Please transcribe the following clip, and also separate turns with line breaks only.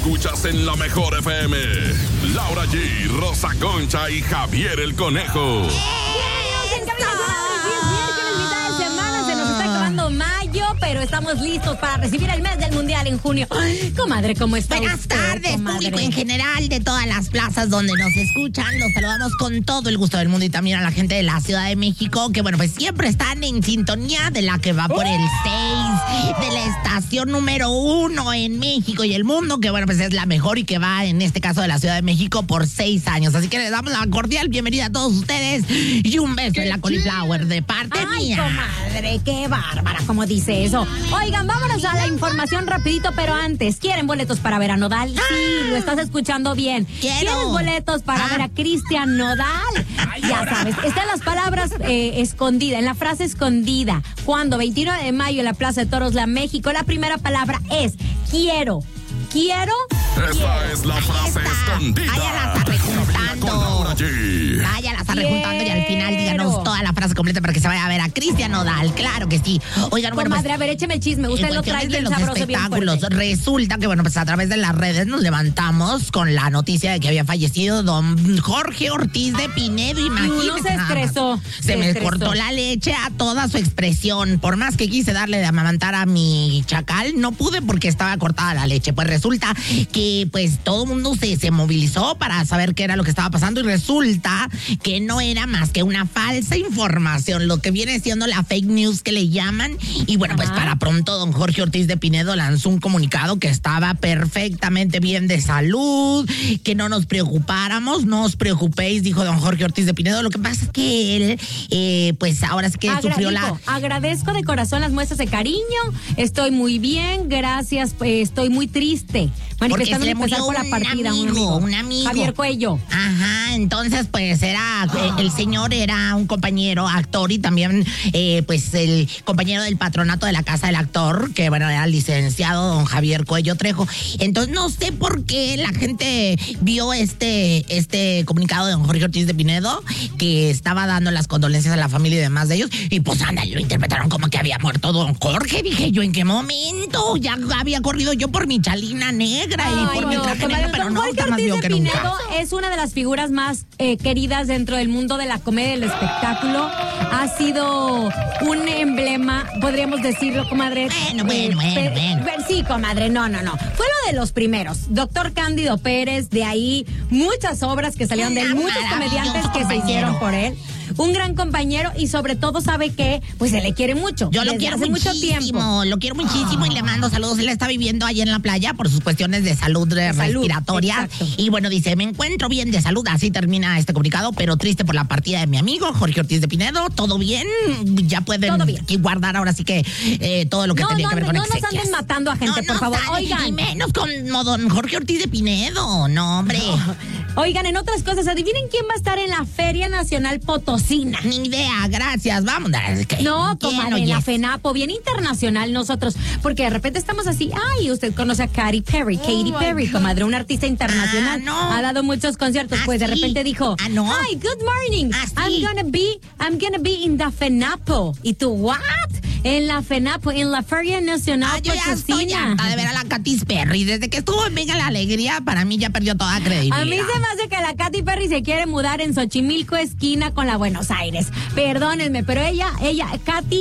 escuchas en la mejor FM. Laura G, Rosa Concha y Javier el Conejo.
Pero estamos listos para recibir el mes del Mundial en junio. Ay, comadre, ¿cómo está
Buenas
usted,
tardes,
comadre?
público en general de todas las plazas donde nos escuchan. Los saludamos con todo el gusto del mundo y también a la gente de la Ciudad de México, que bueno, pues siempre están en sintonía de la que va por el 6, de la estación número 1 en México y el mundo, que bueno, pues es la mejor y que va en este caso de la Ciudad de México por 6 años. Así que les damos la cordial bienvenida a todos ustedes y un beso en la cauliflower de parte mía.
Comadre, qué bárbara, como dice eso. Oigan, vámonos a la información rapidito, pero antes, ¿quieren boletos para ver a Nodal? Sí, lo estás escuchando bien. ¿Quieres boletos para ver a Cristian Nodal? Ya sabes, están las palabras escondidas, en la frase escondida. Cuando 29 de mayo en la Plaza de Toros, la México, la primera palabra es quiero.
Esta es la frase escondida.
Vaya la está rejuntando. Vaya la está rejuntando y al final díganos toda la frase completa para que se vaya a ver a Cristian Nodal. Claro que sí. Oigan, bueno,
comadre, a ver, écheme el chisme. Usted lo trae bien sabroso, bien fuerte.
Resulta que, bueno, pues a través de las redes nos levantamos con la noticia de que había fallecido don Jorge Ortiz de Pinedo. Imagínense.
Uno se estresó.
Se me cortó la leche a toda su expresión. Por más que quise darle de amamantar a mi chacal, no pude porque estaba cortada la leche. Pues resulta que pues todo el mundo se movilizó para saber qué era lo que estaba pasando y resulta que no era más que una falsa información, lo que viene siendo la fake news que le llaman. Y bueno, pues para pronto don Jorge Ortiz de Pinedo lanzó un comunicado que estaba perfectamente bien de salud, que no nos preocupáramos, no os preocupéis, dijo don Jorge Ortiz de Pinedo. Lo que pasa es que él, pues ahora es que sufrió
agradezco de corazón las muestras de cariño, estoy muy bien, gracias, estoy muy triste. Manifestando el pesar por la partida,
un amigo.
Javier Cuello.
Ajá, entonces pues el señor era un compañero actor y también pues el compañero del patronato de la Casa del Actor, que bueno, era el licenciado don Javier Cuello Trejo. Entonces no sé por qué la gente vio este comunicado de don Jorge Ortiz de Pinedo, que estaba dando las condolencias a la familia y demás de ellos, y pues anda, lo interpretaron como que había muerto don Jorge. Dije yo, ¿en qué momento? Ya había corrido yo por mi chalina negra y por mi traje negro, pero no,
Jorge
está más
Ortiz
vivo
de
que nunca.
Pinedo es una de las figuras más queridas dentro del mundo de la comedia y el espectáculo. Ha sido un emblema, podríamos decirlo, comadre.
Bueno.
Sí, comadre, no. Fue uno de los primeros. Doctor Cándido Pérez, de ahí muchas obras que salieron de él, muchos comediantes que se hicieron por él. Un gran compañero y sobre todo sabe que pues se le quiere mucho.
Yo lo quiero muchísimo, lo quiero muchísimo y le mando saludos. Él está viviendo allá en la playa por sus cuestiones de salud respiratoria. Y bueno, dice, me encuentro bien de salud, así termina este comunicado, pero triste por la partida de mi amigo Jorge Ortiz de Pinedo. ¿Todo bien? Ya pueden guardar ahora sí que todo lo que tenía que ver con exequias.
No nos anden matando a gente, por favor. Oigan.
Y menos con don Jorge Ortiz de Pinedo, no, hombre.
Oigan, en otras cosas, adivinen quién va a estar en la Feria Nacional Potosina.
Ni idea, gracias, vamos.
No, comadre, en la FENAPO, bien internacional nosotros, porque de repente estamos así, usted conoce a Katy Perry, comadre, una artista internacional, ha dado muchos conciertos, pues de repente dijo, hi, good morning, I'm gonna be in the FENAPO. ¿Y tú, what? En la FENAPO, en la Feria Nacional
Potosina. Yo ya estoy harta de ver a la Katy Perry. Desde que estuvo en Venga la Alegría, para mí ya perdió toda credibilidad.
A mí se me hace que la Katy Perry se quiere mudar en Xochimilco, esquina con la Buenos Aires. Perdónenme, pero ella, Katy